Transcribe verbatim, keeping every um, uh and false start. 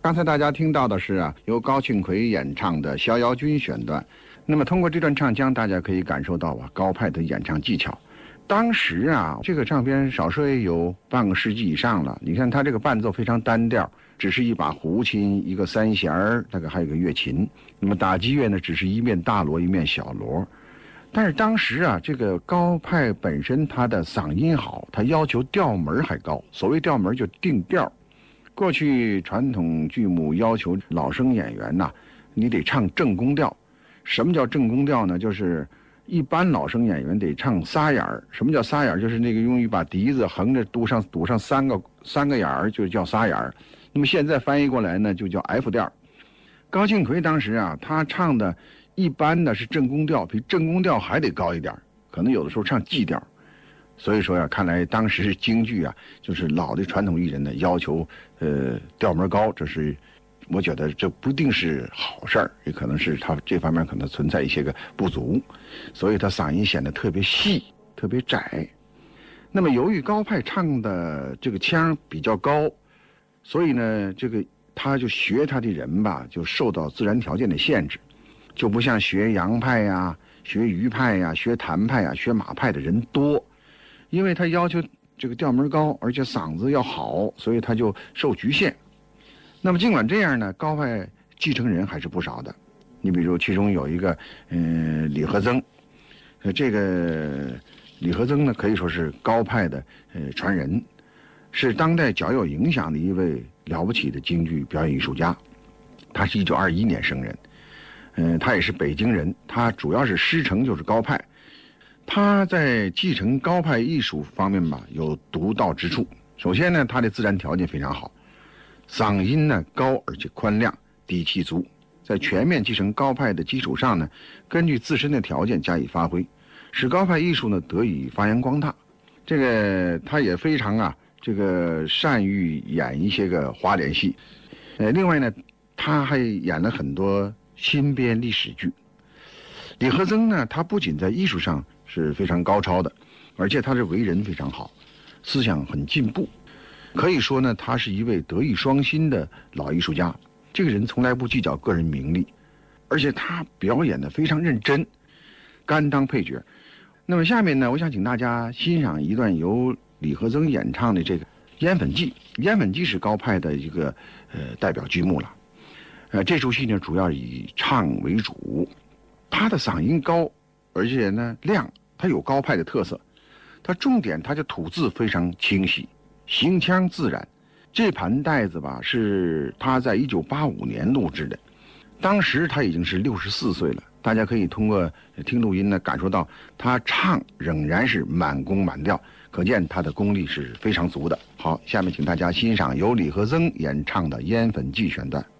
刚才大家听到的是啊，由高庆奎演唱的《逍遥君》选段。那么通过这段唱腔，大家可以感受到啊，高派的演唱技巧。当时啊，这个唱片少说也有半个世纪以上了。你看他这个伴奏非常单调，只是一把胡琴，一个三弦儿，那个还有个乐琴。那么打击乐呢，只是一面大锣，一面小锣。但是当时啊，这个高派本身他的嗓音好，他要求调门还高。所谓调门就定调。过去传统剧目要求老生演员呐、啊，你得唱正宫调。什么叫正宫调呢？就是一般老生演员得唱仨眼儿。什么叫仨眼儿？就是那个用一把笛子横着堵上堵上三个三个眼儿，就叫仨眼儿。那么现在翻译过来呢，就叫 F 调。高庆奎当时啊，他唱的一般的是正宫调，比正宫调还得高一点，可能有的时候唱 G 调。所以说呀、啊，看来当时京剧啊，就是老的传统艺人呢要求呃调门高，这是我觉得这不一定是好事儿，也可能是他这方面可能存在一些个不足，所以他嗓音显得特别细，特别窄。那么由于高派唱的这个腔比较高，所以呢，这个他就学他的人吧，就受到自然条件的限制，就不像学杨派呀、学余派呀、学谭派呀、学马派的人多。因为他要求这个调门高，而且嗓子要好，所以他就受局限。那么尽管这样呢，高派继承人还是不少的。你比如其中有一个，嗯、呃，李和曾，呃，这个李和曾呢可以说是高派的呃传人，是当代较有影响的一位了不起的京剧表演艺术家。他是一九二一年生人，嗯、呃，他也是北京人，他主要是师承就是高派。他在继承高派艺术方面吧，有独到之处。首先呢，他的自然条件非常好，嗓音呢高而且宽亮，底气足。在全面继承高派的基础上呢，根据自身的条件加以发挥，使高派艺术呢得以发扬光大。这个他也非常啊，这个善于演一些个花脸戏。呃，另外呢，他还演了很多新编历史剧。李和曾呢，他不仅在艺术上是非常高超的，而且他的为人非常好，思想很进步，可以说呢，他是一位德艺双馨的老艺术家。这个人从来不计较个人名利，而且他表演的非常认真，甘当配角。那么下面呢，我想请大家欣赏一段由李和曾演唱的这个《烟粉记》。《烟粉记》是高派的一个呃代表剧目了。呃，这出戏呢，主要以唱为主，他的嗓音高。而且呢，亮，它有高派的特色，它重点它的吐字非常清晰，行腔自然。这盘带子吧，是他在一九八五年录制的，当时他已经是六十四岁了。大家可以通过听录音呢，感受到他唱仍然是满弓满调，可见他的功力是非常足的。好，下面请大家欣赏由李和曾演唱的《烟粉记》选段。